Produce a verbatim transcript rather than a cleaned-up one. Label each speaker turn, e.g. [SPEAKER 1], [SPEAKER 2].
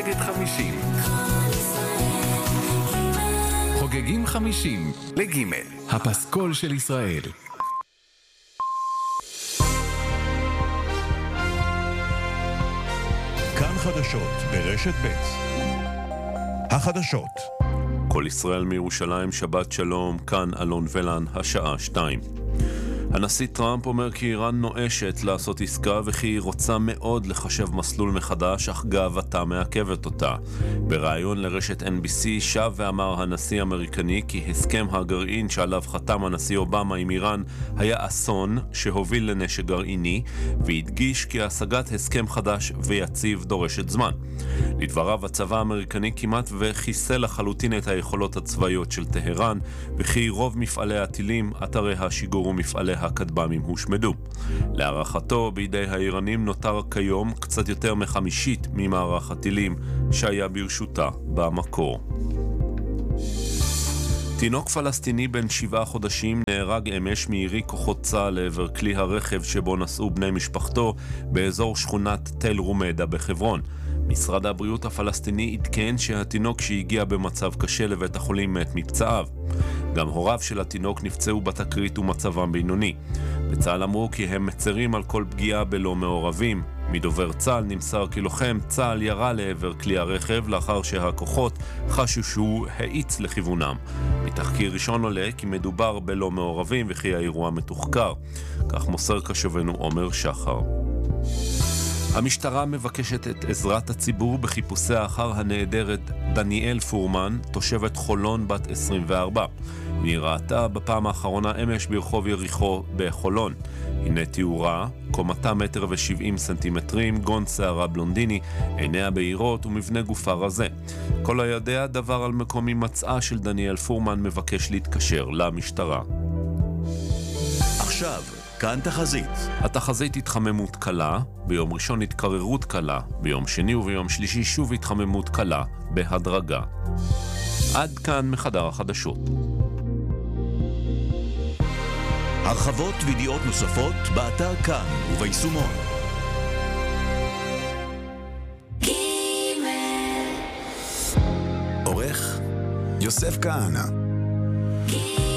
[SPEAKER 1] חוגגת חמישים. חוגגים חמישים לגימל, הפסקול של ישראל.
[SPEAKER 2] כאן חדשות ברשת ב'. החדשות.
[SPEAKER 3] כל ישראל מירושלים, שבת שלום, כאן אלון ולן, השעה שתיים. הנשיא טראמפ אומר כי איראן נואשת לעשות עסקה וכי היא רוצה מאוד לחשב מסלול מחדש, אך גאוותה מעכבת אותה. בראיון לרשת אן בי סי שב ואמר הנשיא האמריקני כי הסכם הגרעין שעליו חתם הנשיא אובמה עם איראן היה אסון שהוביל לנשק גרעיני, והדגיש כי השגת הסכם חדש ויציב דורשת זמן. לדבריו, הצבא האמריקני כמעט וחיסל לחלוטין את היכולות הצבאיות של טהרן, וכי רוב מפעלי הטילים, אתרי השיגור ומפעלי הכטב"מים הושמדו. להערכתו, בידי האיראנים נותר כיום קצת יותר מחמישית ממערך הטילים שהיה ברשותה במקור. תינוק פלסטיני בן שבעה חודשים נהרג אמש מירי כוחות צה"ל לעבר כלי הרכב שבו נסעו בני משפחתו באזור שכונת תל רומדה בחברון. משרד הבריאות הפלסטיני עדכן שהתינוק שהגיע במצב קשה לבית החולים מת מפצעיו. גם הוריו של התינוק נפצעו בתקרית ומצבם בינוני. בצה"ל אמרו כי הם מצרים על כל פגיעה בלא מעורבים. מדובר צה"ל נמסר כי לוחם צה"ל ירה לעבר כלי הרכב לאחר שהכוחות חשו שהוא האיץ לכיוונם. מתחקיר ראשון עולה כי מדובר בלא מעורבים וכי האירוע מתוחקר. כך מוסר קשבנו עומר שחר. המשטרה מבקשת את עזרת הציבור בחיפושי אחר הנעדרת דניאל פורמן, תושבת חולון בת עשרים וארבע. היא ראתה בפעם האחרונה אמש ברחוב יריחו בחולון. הנה תיאורה, קומתה מטר ושבעים סנטימטרים, גון שערה בלונדיני, עיניה בהירות ומבנה גופה רזה. כל היודע דבר על מקום הימצאה של דניאל פורמן מבקש להתקשר למשטרה.
[SPEAKER 2] עכשיו כאן תחזית.
[SPEAKER 3] התחזית התחממות קלה, ביום ראשון התקררות קלה, ביום שני וביום שלישי שוב התחממות קלה, בהדרגה. עד כאן מחדר החדשות.
[SPEAKER 2] הרחבות וידיעות נוספות באתר כאן וביישומון. עורך יוסף כהנא.